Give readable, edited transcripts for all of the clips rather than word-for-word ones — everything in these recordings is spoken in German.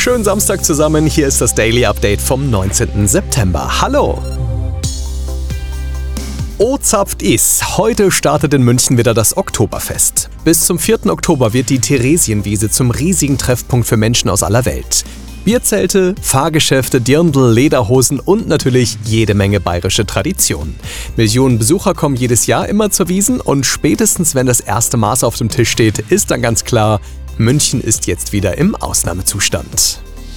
Schönen Samstag zusammen, hier ist das Daily Update vom 19. September. Hallo! O-Zapft is. Heute startet in München wieder das Oktoberfest. Bis zum 4. Oktober wird die Theresienwiese zum riesigen Treffpunkt für Menschen aus aller Welt. Bierzelte, Fahrgeschäfte, Dirndl, Lederhosen und natürlich jede Menge bayerische Tradition. Millionen Besucher kommen jedes Jahr immer zur Wiesn und spätestens wenn das erste Maß auf dem Tisch steht, ist dann ganz klar, München ist jetzt wieder im Ausnahmezustand.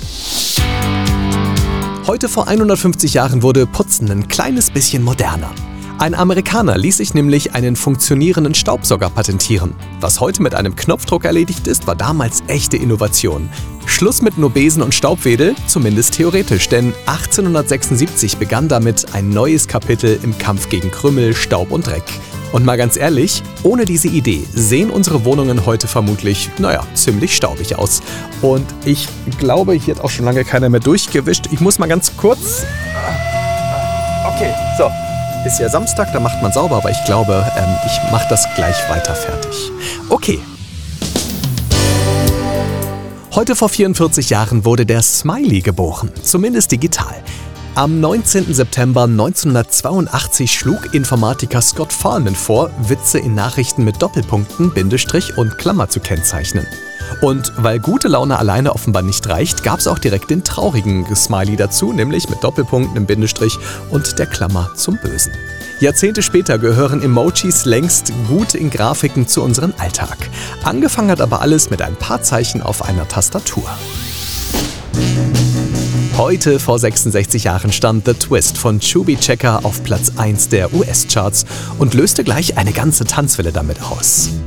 Heute vor 150 Jahren wurde Putzen ein kleines bisschen moderner. Ein Amerikaner ließ sich nämlich einen funktionierenden Staubsauger patentieren. Was heute mit einem Knopfdruck erledigt ist, war damals echte Innovation. Schluss mit nur Besen und Staubwedel, zumindest theoretisch, denn 1876 begann damit ein neues Kapitel im Kampf gegen Krümmel, Staub und Dreck. Und mal ganz ehrlich, ohne diese Idee sehen unsere Wohnungen heute vermutlich, ziemlich staubig aus. Und ich glaube, hier hat auch schon lange keiner mehr durchgewischt. Ich muss mal ganz kurz... Okay, so. Ist ja Samstag, da macht man sauber, aber ich glaube, ich mache das gleich weiter fertig. Okay. Heute vor 44 Jahren wurde der Smiley geboren, zumindest digital. Am 19. September 1982 schlug Informatiker Scott Farman vor, Witze in Nachrichten mit Doppelpunkten, Bindestrich und Klammer zu kennzeichnen. Und weil gute Laune alleine offenbar nicht reicht, gab es auch direkt den traurigen Smiley dazu, nämlich mit Doppelpunkten, im Bindestrich und der Klammer zum Bösen. Jahrzehnte später gehören Emojis längst gut in Grafiken zu unserem Alltag. Angefangen hat aber alles mit ein paar Zeichen auf einer Tastatur. Heute vor 66 Jahren stand The Twist von Chubby Checker auf Platz 1 der US-Charts und löste gleich eine ganze Tanzwelle damit aus.